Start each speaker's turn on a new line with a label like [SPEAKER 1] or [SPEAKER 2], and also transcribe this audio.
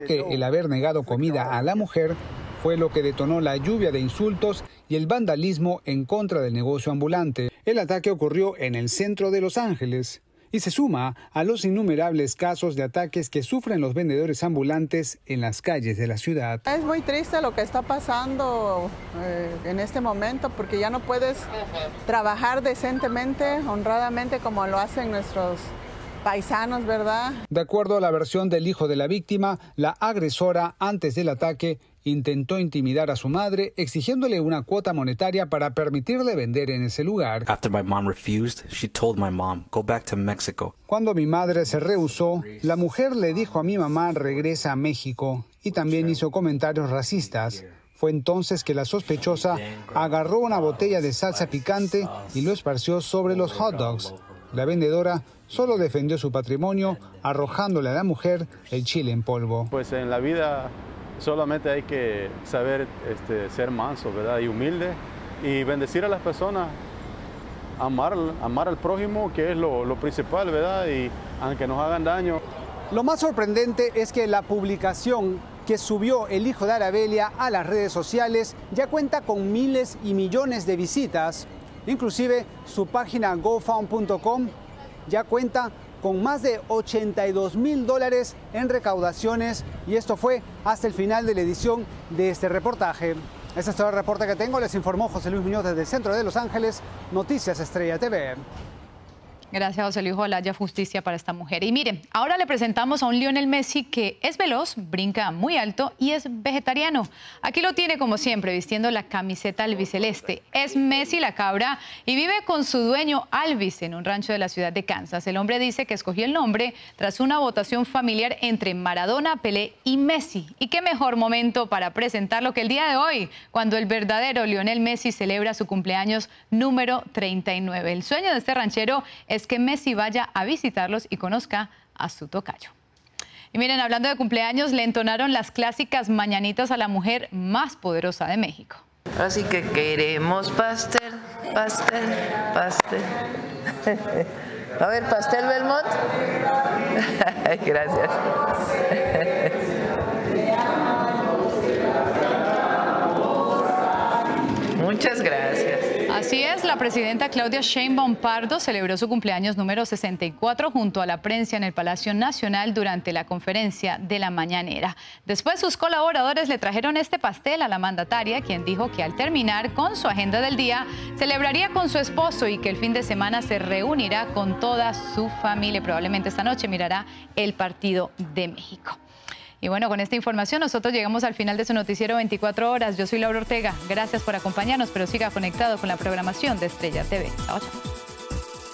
[SPEAKER 1] Que el haber negado comida a la mujer fue lo que detonó la lluvia de insultos y el vandalismo en contra del negocio ambulante. El ataque ocurrió en el centro de Los Ángeles y se suma a los innumerables casos de ataques que sufren los vendedores ambulantes en las calles de la ciudad.
[SPEAKER 2] Es muy triste lo que está pasando en este momento, porque ya no puedes trabajar decentemente, honradamente, como lo hacen nuestros paisanos, ¿verdad?
[SPEAKER 1] De acuerdo a la versión del hijo de la víctima, la agresora, antes del ataque, intentó intimidar a su madre, exigiéndole una cuota monetaria para permitirle vender en ese lugar. Cuando mi madre se rehusó, la mujer le dijo a mi mamá regresa a México y también hizo comentarios racistas. Fue entonces que la sospechosa agarró una botella de salsa picante y lo esparció sobre los hot dogs. La vendedora solo defendió su patrimonio arrojándole a la mujer el chile en polvo.
[SPEAKER 3] Pues en la vida solamente hay que saber ser manso, ¿verdad? Y humilde y bendecir a las personas, amar al prójimo, que es lo principal, ¿verdad? Y aunque nos hagan daño.
[SPEAKER 1] Lo más sorprendente es que la publicación que subió el hijo de Arabelia a las redes sociales ya cuenta con miles y millones de visitas. Inclusive su página GoFund.com ya cuenta con más de $82,000 en recaudaciones, y esto fue hasta el final de la edición de este reportaje. Este es todo el reporte que tengo. Les informó José Luis Muñoz desde el centro de Los Ángeles, Noticias Estrella TV.
[SPEAKER 4] Gracias, José Luis. Ojalá haya justicia para esta mujer. Y miren, ahora le presentamos a un Lionel Messi que es veloz, brinca muy alto y es vegetariano. Aquí lo tiene como siempre, vistiendo la camiseta albiceleste. Es Messi la cabra y vive con su dueño Alvis en un rancho de la ciudad de Kansas. El hombre dice que escogió el nombre tras una votación familiar entre Maradona, Pelé y Messi. Y qué mejor momento para presentarlo que el día de hoy, cuando el verdadero Lionel Messi celebra su cumpleaños número 39. El sueño de este ranchero es que Messi vaya a visitarlos y conozca a su tocayo. Y miren, hablando de cumpleaños, le entonaron las clásicas mañanitas a la mujer más poderosa de México.
[SPEAKER 5] Así que queremos pastel, pastel, pastel. A ver, pastel Belmont. Gracias. Muchas gracias.
[SPEAKER 4] Así es, la presidenta Claudia Sheinbaum Pardo celebró su cumpleaños número 64 junto a la prensa en el Palacio Nacional durante la conferencia de la mañanera. Después, sus colaboradores le trajeron este pastel a la mandataria, quien dijo que al terminar con su agenda del día, celebraría con su esposo y que el fin de semana se reunirá con toda su familia. Probablemente esta noche mirará el partido de México. Y bueno, con esta información nosotros llegamos al final de su noticiero 24 horas. Yo soy Laura Ortega. Gracias por acompañarnos, pero siga conectado con la programación de Estrella TV. Chao, chao.